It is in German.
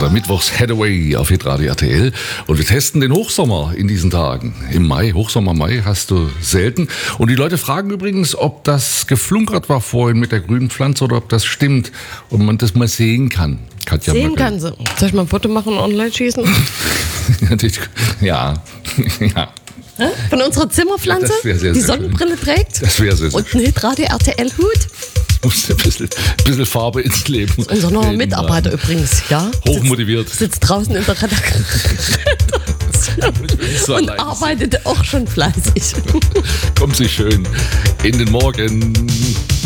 unser Mittwochs-Hathaway auf Hitradio RTL. Und wir testen den Hochsommer in diesen Tagen. Im Mai, Hochsommer Mai hast du selten. Und die Leute fragen übrigens, ob das geflunkert war vorhin mit der grünen Pflanze oder ob das stimmt und man das mal sehen kann. Katja Sehen Möcke. kann sie. Soll ich mal ein Foto machen und online schießen? Ja. Von unserer Zimmerpflanze, Das wär sehr, die sehr Sonnenbrille trägt Das wäre sehr, sehr und einen Hitradio RTL-Hut. muss ein bisschen Farbe ins Leben. Unser neuer Mitarbeiter übrigens, ja. Hochmotiviert. Sitzt draußen in der Redaktion So und allein. arbeitet auch schon fleißig. Kommt sich schön in den Morgen.